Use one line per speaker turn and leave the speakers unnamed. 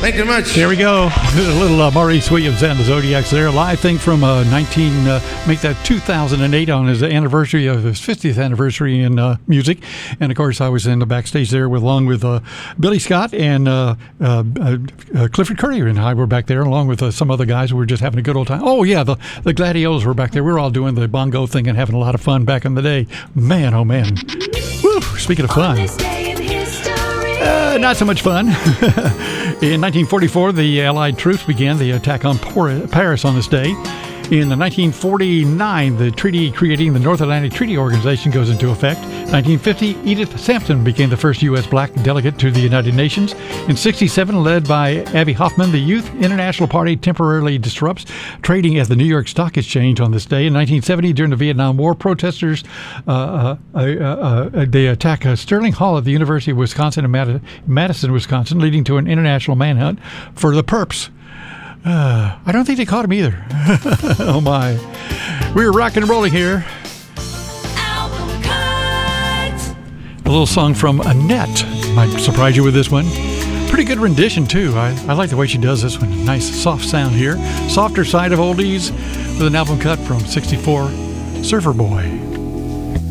Thank you very much.
There we go. A little Maurice Williams and the Zodiacs there. Live thing from 2008 on his anniversary of his 50th anniversary in music. And, of course, I was in the backstage there along with Billy Scott and Clifford Currier and I were back there along with some other guys who were just having a good old time. Oh, yeah, the Gladiolas were back there. We were all doing the bongo thing and having a lot of fun back in the day. Man, oh, man. Woo, speaking of fun. Not so much fun. In 1944, the Allied troops began the attack on Paris on this day. In 1949, the treaty creating the North Atlantic Treaty Organization goes into effect. 1950, Edith Sampson became the first U.S. black delegate to the United Nations. In 67, led by Abbie Hoffman, the Youth International Party temporarily disrupts trading at the New York Stock Exchange on this day. In 1970, during the Vietnam War, protesters they attack Sterling Hall at the University of Wisconsin in Madison, Wisconsin, leading to an international manhunt for the perps. I don't think they caught him either. Oh, my. We're rocking and rolling here.
Album cut.
A little song from Annette. Might surprise you with this one. Pretty good rendition, too. I like the way she does this one. Nice, soft sound here. Softer side of oldies with an album cut from 64, Surfer Boy.